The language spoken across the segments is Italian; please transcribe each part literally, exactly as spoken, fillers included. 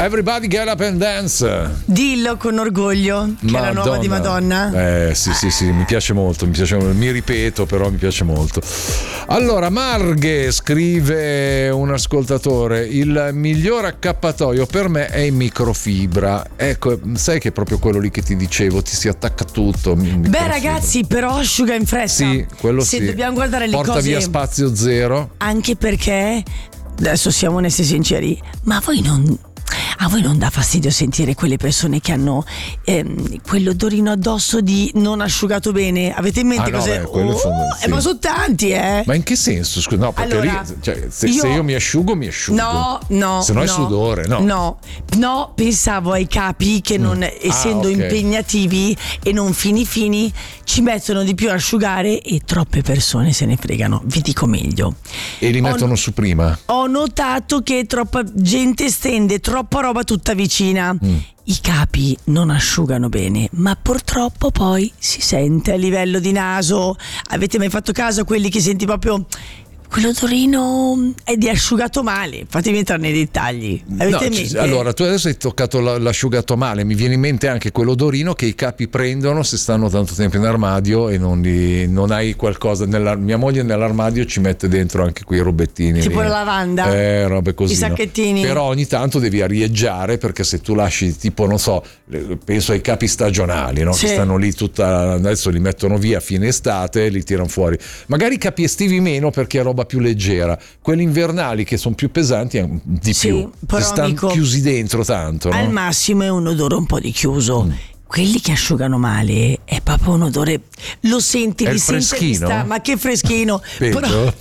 Everybody Get Up and Dance. Dillo con orgoglio che Madonna. è la nuova di Madonna. Eh sì sì sì, mi piace molto, mi piace molto, mi ripeto però mi piace molto. Allora Marghe, scrive un ascoltatore, il miglior accappatoio per me è in microfibra. Ecco, sai che è proprio quello lì che ti dicevo, ti si attacca tutto. Beh ragazzi, però asciuga in fretta. Sì, quello Se sì. dobbiamo guardare le Porta cose, via spazio zero. anche perché adesso siamo onesti e sinceri, ma voi non a voi non dà fastidio sentire quelle persone che hanno ehm, quell'odorino addosso di non asciugato bene? Avete in mente Ah, no, cos'è? beh, quello Oh, sono- eh, ma sì. sono tanti, eh? Ma in che senso? Scusa, no, perché Allora, lì, cioè, se, io- se io mi asciugo, mi asciugo. No, no. Se no è no, sudore, no. No, no, pensavo ai capi che non, Mm. essendo Ah, ok. impegnativi e non fini fini, ci mettono di più a asciugare e troppe persone se ne fregano. Vi dico meglio. E li Ho- mettono su prima. Ho notato che troppa gente stende troppa roba tutta vicina. Mm. I capi non asciugano bene, ma purtroppo poi si sente a livello di naso. Avete mai fatto caso a quelli che senti proprio quell'odorino è di asciugato male? Fatemi entrare nei dettagli. Avete No, in ci- mente? allora, tu adesso hai toccato la- l'asciugato male, mi viene in mente anche quell'odorino che i capi prendono se stanno tanto tempo in armadio e non, li- non hai qualcosa. Nella, mia moglie nell'armadio ci mette dentro anche quei robettini. Tipo lì. la lavanda? Eh, robe così. I no? sacchettini? Però ogni tanto devi arieggiare, perché se tu lasci tipo, non so, le- penso ai capi stagionali, no? Sì. Che stanno lì tutta, adesso li mettono via a fine estate e li tirano fuori. Magari i capi estivi meno perché è roba più leggera. Quelli invernali che sono più pesanti eh, di Sì, più, però, si stanno amico, chiusi dentro tanto, no? Al massimo è un odore un po' di chiuso. Mm. Quelli che asciugano male è proprio un odore, lo senti, È li il senti, freschino? sta- ma che freschino. Peggio? Però-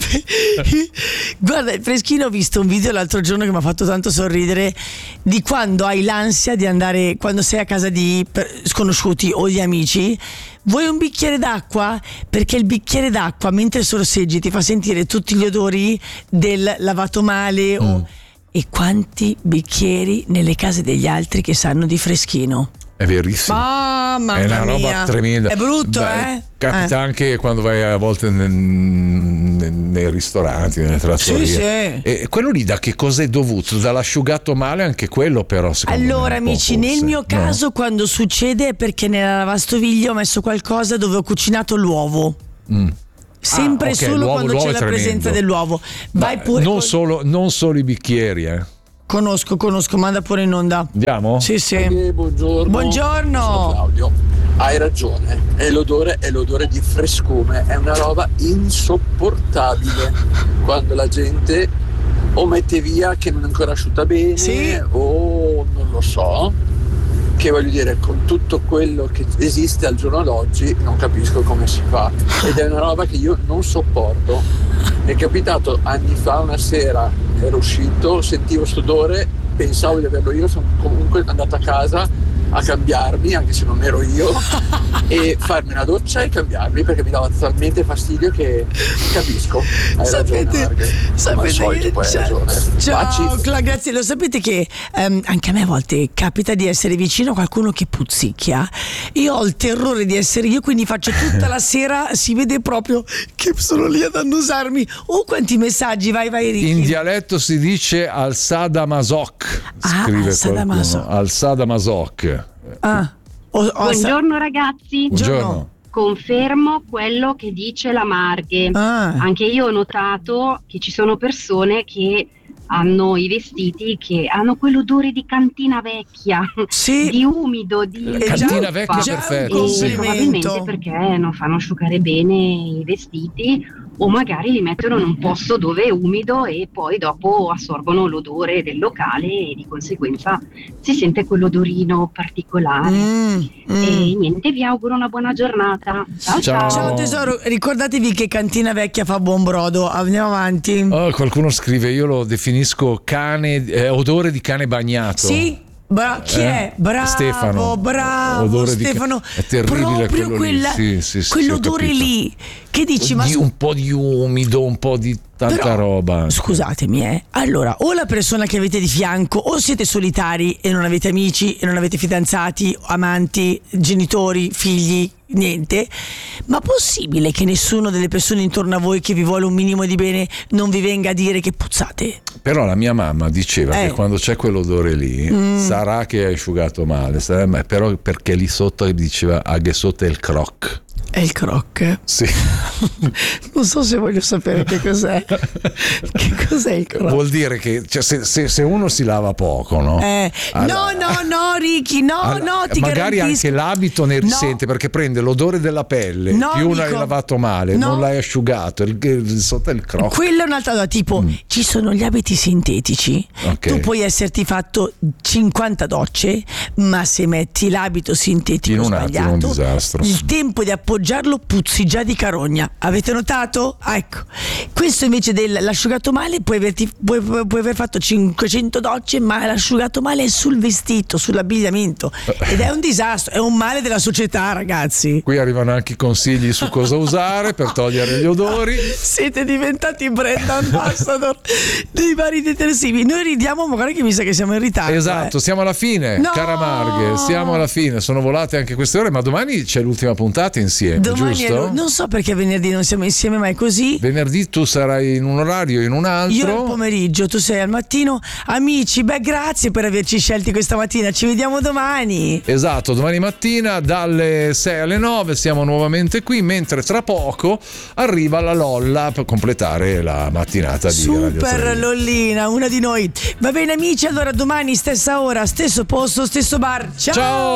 guarda, il freschino, ho visto un video l'altro giorno che mi ha fatto tanto sorridere, di quando hai l'ansia di andare, quando sei a casa di per- sconosciuti o di amici. Vuoi un bicchiere d'acqua? Perché il bicchiere d'acqua mentre sorseggi ti fa sentire tutti gli odori del lavato male o... Mm. E quanti bicchieri nelle case degli altri che sanno di freschino? È verissimo. Mamma è una mia. roba tremenda. È brutto, Beh, eh? Capita Eh. anche quando vai a volte nel- nel- nei ristoranti, nelle trattorie. Sì, sì. E quello lì da che cos'è dovuto? Dall'asciugato male anche quello, però secondo me Allora un po' amici, forse. nel mio No? caso quando succede è perché nella lavastoviglie ho messo qualcosa dove ho cucinato l'uovo. Mm. Sempre Ah, ok, solo l'uovo- quando l'uovo c'è è la tremendo. presenza dell'uovo. Vai Ma pure. non, con- solo, non solo i bicchieri, eh. Conosco, conosco, manda pure in onda. Andiamo? Sì, sì. Eh, buongiorno. Buongiorno. Sono Claudio. Hai ragione, è l'odore, è l'odore di frescume, è una roba insopportabile quando la gente o mette via che non è ancora asciutta bene Sì. o non lo so, che voglio dire, con tutto quello che esiste al giorno d'oggi non capisco come si fa, ed è una roba che io non sopporto. Mi è capitato anni fa, una sera ero uscito, sentivo sto odore, pensavo di averlo io, sono comunque andato a casa a cambiarmi, anche se non ero io, e farmi una doccia e cambiarmi perché mi dava talmente fastidio che capisco. Hai ragione, Sapete, Marghe. Come al sapete solito, che poi hai ciao, ragione. ciao Baci. Cla, grazie. Lo sapete che ehm, anche a me a volte capita di essere vicino a qualcuno che puzzicchia. Io ho il terrore di essere io, quindi faccio tutta la sera, si vede proprio che sono lì ad annusarmi. Oh, quanti messaggi, vai, vai Ricky. In dialetto si dice al Sadamasoc, Ah, scrive al Sadamasoc. qualcuno. Al Sadamasoc. Ah, ho- ho- Buongiorno ragazzi, Buongiorno. confermo quello che dice la Marghe. Ah. Anche io ho notato che ci sono persone che hanno i vestiti che hanno quell'odore di cantina vecchia, Sì. di umido, di La Eh, cantina zuppa. vecchia, già perfetto. un E Sì. probabilmente complimento. perché non fanno asciugare bene i vestiti o magari li mettono in un posto dove è umido e poi dopo assorbono l'odore del locale e di conseguenza si sente quell'odorino particolare. Mm, mm. E niente, vi auguro una buona giornata. Ciao Ciao. ciao. Ciao tesoro, ricordatevi che cantina vecchia fa buon brodo. Andiamo avanti. Oh, qualcuno scrive, io lo definisco cane, eh, odore di cane bagnato. Sì, bra- chi Eh? è? Bravo, Stefano. bravo Odore di ca- Stefano. è terribile proprio quello lì. quella, Sì, sì, sì, quell'odore sì, ho capito. lì che dici, ma Di- su- un po' di umido, un po' di tanta però, roba. scusatemi, eh. Allora, o la persona che avete di fianco, o siete solitari e non avete amici e non avete fidanzati, amanti, genitori, figli, niente, ma possibile che nessuno delle persone intorno a voi che vi vuole un minimo di bene non vi venga a dire che puzzate? Però la mia mamma diceva Eh. che quando c'è quell'odore lì Mm. sarà che hai asciugato male, sarà- ma però perché lì sotto diceva ah, che sotto è il croc. È il croc. Sì. Non so se voglio sapere che cos'è. Che cos'è il croc? Vuol dire che cioè, se, se- se uno si lava poco, no? Eh, Allora- no, no, no, Ricky, no, Allora, no, ti magari garantisco. anche l'abito ne No. risente perché prende l'odore della pelle, No, più l'hai amico. lavato male, No. non l'hai asciugato, il, il- sotto è il croc. Quella è un'altra cosa, tipo ci sono gli abiti sintetici. Ok. Tu puoi esserti fatto cinquanta docce, ma se metti l'abito sintetico In un attimo, sbagliato, un disastro. il tempo di appoggiarlo puzzi già di carogna. Avete notato? Ah, ecco. Questo invece dell'asciugato male puoi, averti, puoi, puoi aver fatto cinquecento docce, ma l'asciugato male è sul vestito, sull'abbigliamento, ed è un disastro, è un male della società, ragazzi. Qui arrivano anche i consigli su cosa usare per togliere gli odori. Siete diventati brand ambassador dei vari detersivi. Noi ridiamo, ma guarda che mi sa che siamo in ritardo. Esatto, eh. siamo alla fine, No! cara Marghe, siamo alla fine, sono volate anche queste ore, ma domani c'è l'ultima puntata insieme, Domani è giusto? lo- non so perché venerdì non siamo insieme, ma è così. Venerdì tu sarai in un orario, in un altro. Io al pomeriggio, tu sei al mattino. Amici, beh, grazie per averci scelti questa mattina. Ci vediamo domani. Esatto, domani mattina dalle sei alle nove siamo nuovamente qui, mentre tra poco arriva la Lolla per completare la mattinata di Radio Super tre. Lollina, una di noi. Va bene, amici, allora domani stessa ora, stesso posto, stesso bar. Ciao! Ciao!